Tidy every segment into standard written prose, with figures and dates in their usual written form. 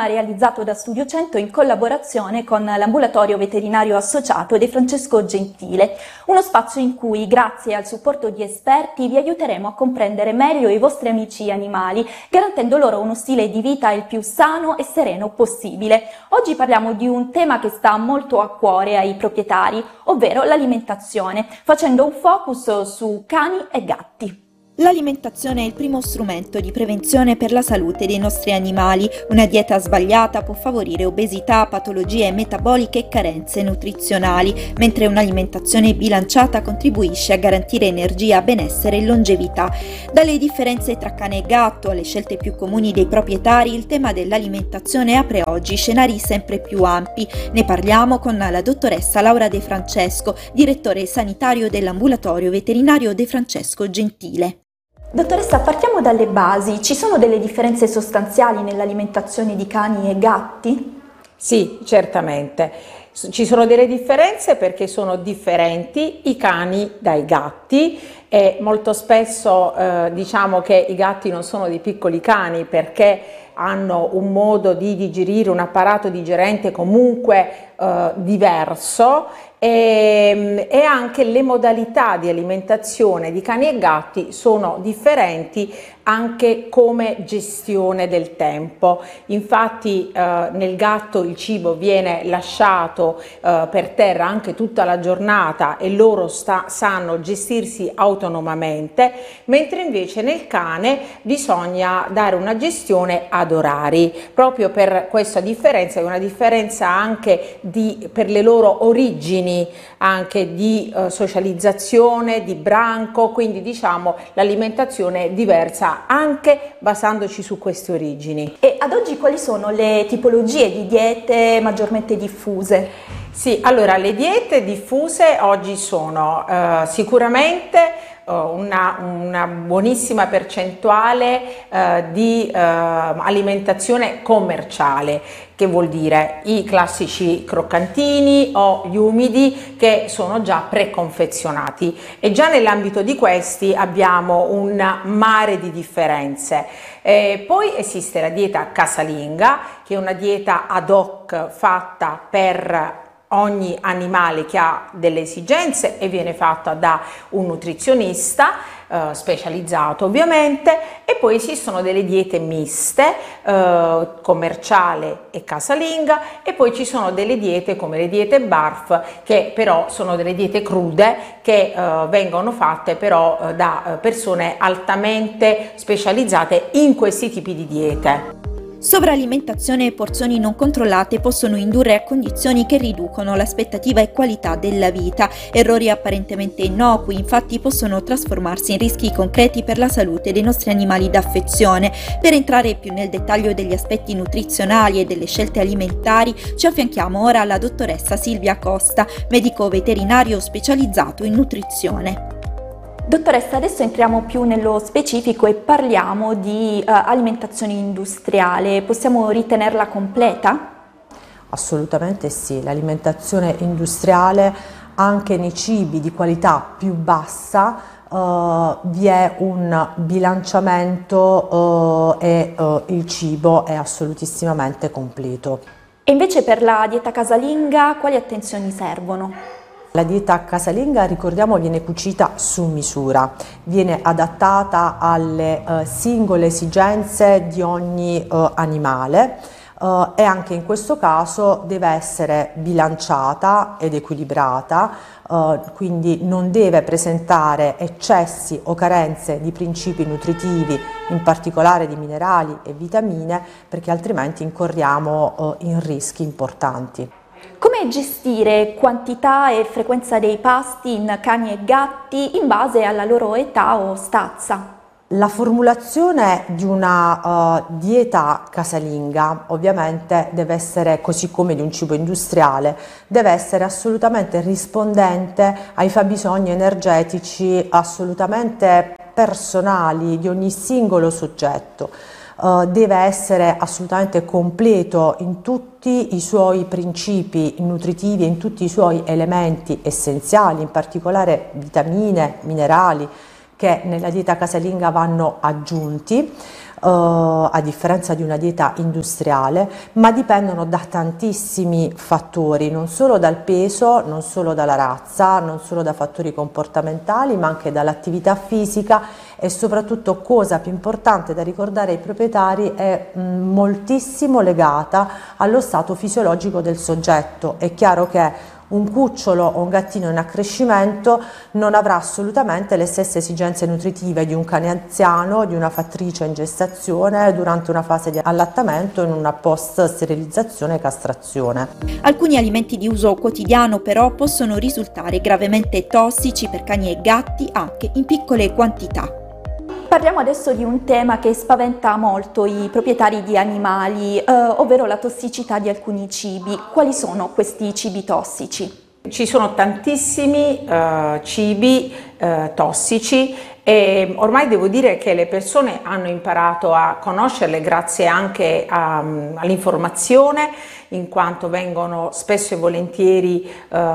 realizzato da Studio 100 in collaborazione con l'Ambulatorio Veterinario Associato De Francesco Gentile, uno spazio in cui, grazie al supporto di esperti, vi aiuteremo a comprendere meglio i vostri amici animali, garantendo loro uno stile di vita il più sano e sereno possibile. Oggi parliamo di un tema che sta molto a cuore ai proprietari, ovvero l'alimentazione, facendo un focus su cani e gatti. L'alimentazione è il primo strumento di prevenzione per la salute dei nostri animali. Una dieta sbagliata può favorire obesità, patologie metaboliche e carenze nutrizionali, mentre un'alimentazione bilanciata contribuisce a garantire energia, benessere e longevità. Dalle differenze tra cane e gatto alle scelte più comuni dei proprietari, il tema dell'alimentazione apre oggi scenari sempre più ampi. Ne parliamo con la dottoressa Laura De Francesco, direttore sanitario dell'Ambulatorio Veterinario De Francesco Gentile. Dottoressa, partiamo dalle basi. Ci sono delle differenze sostanziali nell'alimentazione di cani e gatti? Sì, certamente. Ci sono delle differenze perché sono differenti i cani dai gatti e molto spesso diciamo che i gatti non sono dei piccoli cani perché hanno un modo di digerire, un apparato digerente comunque diverso e anche le modalità di alimentazione di cani e gatti sono differenti anche come gestione del tempo. Infatti nel gatto il cibo viene lasciato per terra anche tutta la giornata e loro sanno gestirsi autonomamente, mentre invece nel cane bisogna dare una gestione ad orari, proprio per questa differenza, è una differenza anche per le loro origini, anche di socializzazione, di branco, quindi diciamo l'alimentazione è diversa anche basandoci su queste origini. E ad oggi quali sono le tipologie di diete maggiormente diffuse? Sì, allora le diete diffuse oggi sono sicuramente una buonissima percentuale di alimentazione commerciale, che vuol dire i classici croccantini o gli umidi che sono già preconfezionati, e già nell'ambito di questi abbiamo un mare di differenze. Poi esiste la dieta casalinga, che è una dieta ad hoc fatta per ogni animale che ha delle esigenze e viene fatta da un nutrizionista specializzato ovviamente, e poi esistono delle diete miste, commerciale e casalinga, e poi ci sono delle diete come le diete BARF, che però sono delle diete crude che vengono fatte però da persone altamente specializzate in questi tipi di diete. Sovralimentazione e porzioni non controllate possono indurre a condizioni che riducono l'aspettativa e qualità della vita. Errori apparentemente innocui, infatti, possono trasformarsi in rischi concreti per la salute dei nostri animali d'affezione. Per entrare più nel dettaglio degli aspetti nutrizionali e delle scelte alimentari, ci affianchiamo ora alla dottoressa Silvia Costa, medico veterinario specializzato in nutrizione. Dottoressa, adesso entriamo più nello specifico e parliamo di alimentazione industriale. Possiamo ritenerla completa? Assolutamente sì, l'alimentazione industriale anche nei cibi di qualità più bassa vi è un bilanciamento e il cibo è assolutissimamente completo. E invece per la dieta casalinga quali attenzioni servono? La dieta casalinga, ricordiamo, viene cucita su misura, viene adattata alle singole esigenze di ogni animale e anche in questo caso deve essere bilanciata ed equilibrata, quindi non deve presentare eccessi o carenze di principi nutritivi, in particolare di minerali e vitamine, perché altrimenti incorriamo in rischi importanti. Come gestire quantità e frequenza dei pasti in cani e gatti in base alla loro età o stazza? La formulazione di una dieta casalinga ovviamente deve essere, così come di un cibo industriale, deve essere assolutamente rispondente ai fabbisogni energetici assolutamente personali di ogni singolo soggetto. Deve essere assolutamente completo in tutti i suoi principi nutritivi e in tutti i suoi elementi essenziali, in particolare vitamine, minerali, che nella dieta casalinga vanno aggiunti. a differenza di una dieta industriale, ma dipendono da tantissimi fattori, non solo dal peso, non solo dalla razza, non solo da fattori comportamentali, ma anche dall'attività fisica e soprattutto, cosa più importante da ricordare ai proprietari, è moltissimo legata allo stato fisiologico del soggetto. È chiaro che un cucciolo o un gattino in accrescimento non avrà assolutamente le stesse esigenze nutritive di un cane anziano, di una fattrice in gestazione, durante una fase di allattamento, in una post sterilizzazione e castrazione. Alcuni alimenti di uso quotidiano però possono risultare gravemente tossici per cani e gatti anche in piccole quantità. Parliamo adesso di un tema che spaventa molto i proprietari di animali, ovvero la tossicità di alcuni cibi. Quali sono questi cibi tossici? Ci sono tantissimi cibi tossici e ormai devo dire che le persone hanno imparato a conoscerle grazie anche all'informazione, in quanto vengono spesso e volentieri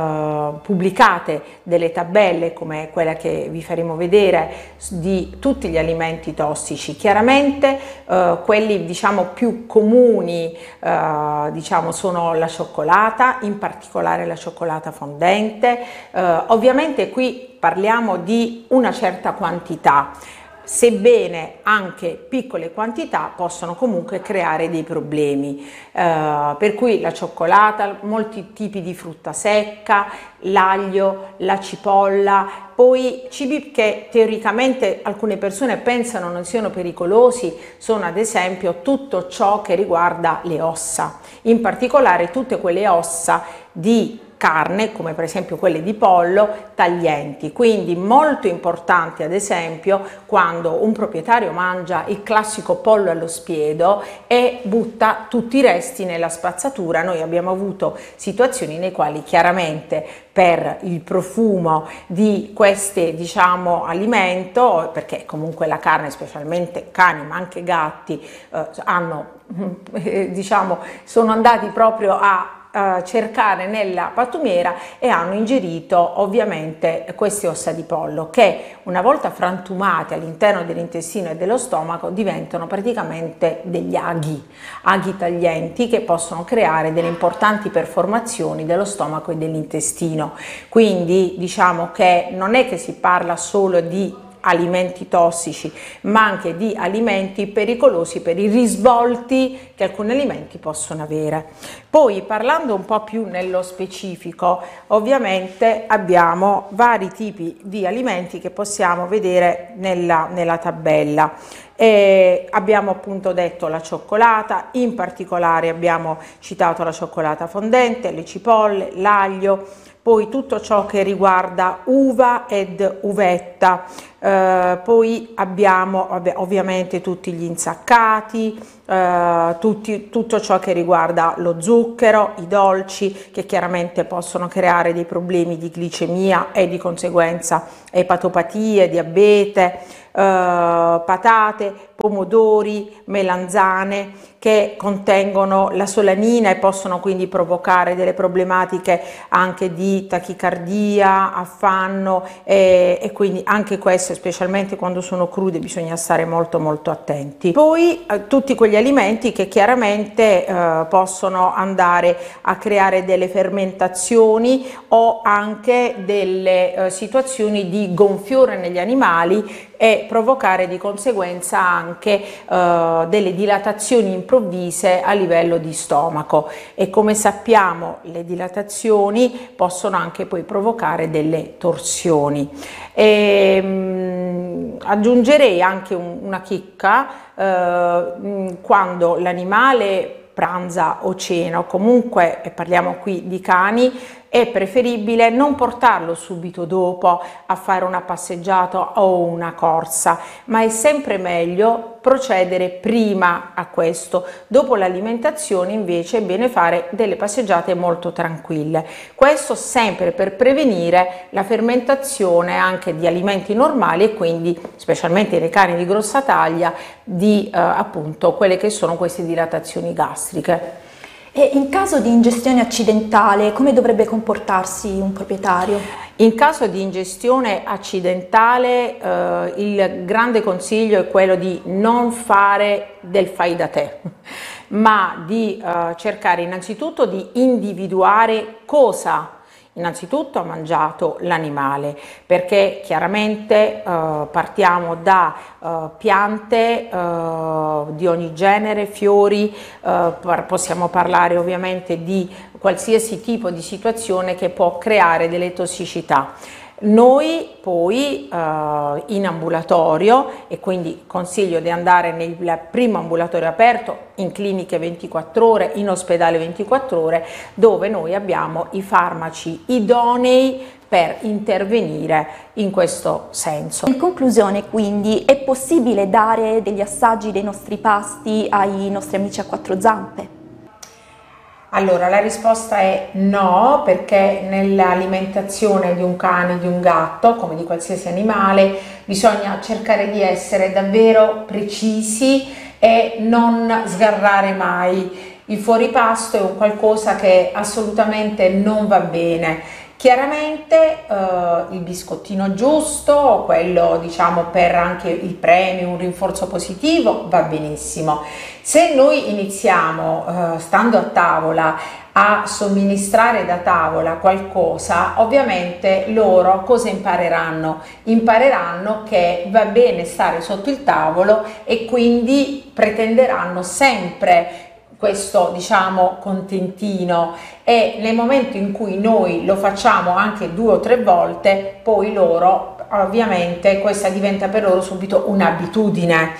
pubblicate delle tabelle come quella che vi faremo vedere di tutti gli alimenti tossici. Chiaramente quelli diciamo più comuni diciamo sono la cioccolata, in particolare la cioccolata fondente. Ovviamente qui parliamo di una certa quantità, sebbene anche piccole quantità possono comunque creare dei problemi, per cui la cioccolata, molti tipi di frutta secca, l'aglio, la cipolla, poi cibi che teoricamente alcune persone pensano non siano pericolosi sono ad esempio tutto ciò che riguarda le ossa, in particolare tutte quelle ossa di carne, come per esempio quelle di pollo, taglienti. Quindi molto importante ad esempio quando un proprietario mangia il classico pollo allo spiedo e butta tutti i resti nella spazzatura. Noi abbiamo avuto situazioni nei quali chiaramente per il profumo di questi diciamo alimento, perché comunque la carne, specialmente cani ma anche gatti, hanno diciamo sono andati proprio a cercare nella pattumiera e hanno ingerito ovviamente queste ossa di pollo che una volta frantumate all'interno dell'intestino e dello stomaco diventano praticamente degli aghi taglienti che possono creare delle importanti performazioni dello stomaco e dell'intestino. Quindi diciamo che non è che si parla solo di alimenti tossici ma anche di alimenti pericolosi per i risvolti che alcuni alimenti possono avere. Poi parlando un po' più nello specifico, ovviamente abbiamo vari tipi di alimenti che possiamo vedere nella tabella. Abbiamo appunto detto la cioccolata, in particolare abbiamo citato la cioccolata fondente, le cipolle, l'aglio, poi tutto ciò che riguarda uva ed uvetta, poi abbiamo ovviamente tutti gli insaccati, tutto ciò che riguarda lo zucchero, i dolci che chiaramente possono creare dei problemi di glicemia e di conseguenza epatopatie, diabete, patate, pomodori, melanzane che contengono la solanina e possono quindi provocare delle problematiche anche di tachicardia, affanno e quindi anche questo, specialmente quando sono crude, bisogna stare molto attenti. Poi tutti quegli alimenti che chiaramente possono andare a creare delle fermentazioni o anche delle situazioni di gonfiore negli animali e provocare di conseguenza anche delle dilatazioni improvvise a livello di stomaco, e come sappiamo le dilatazioni possono anche poi provocare delle torsioni. Aggiungerei anche una chicca: quando l'animale pranza o cena, o comunque parliamo qui di cani, è preferibile non portarlo subito dopo a fare una passeggiata o una corsa, ma è sempre meglio procedere prima a questo. Dopo l'alimentazione invece è bene fare delle passeggiate molto tranquille, questo sempre per prevenire la fermentazione anche di alimenti normali e quindi specialmente nei cani di grossa taglia di appunto quelle che sono queste dilatazioni gastriche. E in caso di ingestione accidentale, come dovrebbe comportarsi un proprietario? In caso di ingestione accidentale, il grande consiglio è quello di non fare del fai da te, ma di cercare innanzitutto di individuare cosa innanzitutto ha mangiato l'animale, perché chiaramente partiamo da piante di ogni genere, fiori, possiamo parlare ovviamente di qualsiasi tipo di situazione che può creare delle tossicità. Noi poi in ambulatorio, e quindi consiglio di andare nel primo ambulatorio aperto, in cliniche 24 ore, in ospedale 24 ore, dove noi abbiamo i farmaci idonei per intervenire in questo senso. In conclusione, quindi, è possibile dare degli assaggi dei nostri pasti ai nostri amici a quattro zampe? Allora, la risposta è no, perché nell'alimentazione di un cane, di un gatto, come di qualsiasi animale, bisogna cercare di essere davvero precisi e non sgarrare mai. Il fuoripasto è un qualcosa che assolutamente non va bene. Chiaramente il biscottino giusto, quello diciamo per anche il premio, un rinforzo positivo, va benissimo. Se noi iniziamo stando a tavola a somministrare da tavola qualcosa, ovviamente loro cosa impareranno? Impareranno che va bene stare sotto il tavolo e quindi pretenderanno sempre questo diciamo contentino, e nel momento in cui noi lo facciamo anche 2 o 3 volte, poi loro ovviamente questa diventa per loro subito un'abitudine,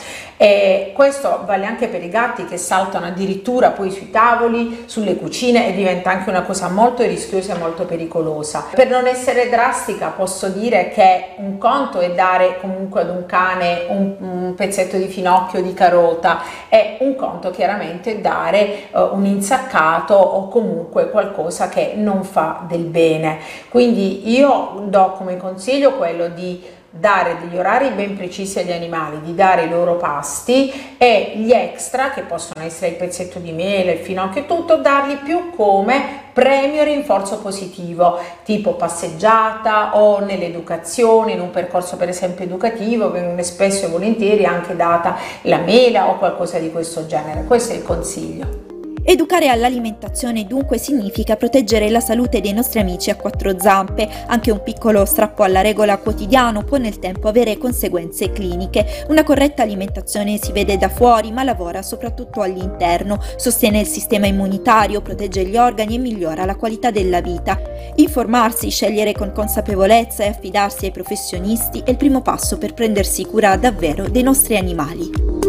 e questo vale anche per i gatti che saltano addirittura poi sui tavoli, sulle cucine, e diventa anche una cosa molto rischiosa e molto pericolosa. Per non essere drastica posso dire che un conto è dare comunque ad un cane un pezzetto di finocchio di carota, e un conto chiaramente è dare un insaccato o comunque qualcosa che non fa del bene. Quindi io do come consiglio quello di dare degli orari ben precisi agli animali, di dare i loro pasti, e gli extra, che possono essere il pezzetto di mele, il finocchio e tutto, darli più come premio rinforzo positivo, tipo passeggiata o nell'educazione, in un percorso per esempio educativo, viene spesso e volentieri anche data la mela o qualcosa di questo genere. Questo è il consiglio. Educare all'alimentazione dunque significa proteggere la salute dei nostri amici a quattro zampe. Anche un piccolo strappo alla regola quotidiano può nel tempo avere conseguenze cliniche. Una corretta alimentazione si vede da fuori ma lavora soprattutto all'interno, sostiene il sistema immunitario, protegge gli organi e migliora la qualità della vita. Informarsi, scegliere con consapevolezza e affidarsi ai professionisti è il primo passo per prendersi cura davvero dei nostri animali.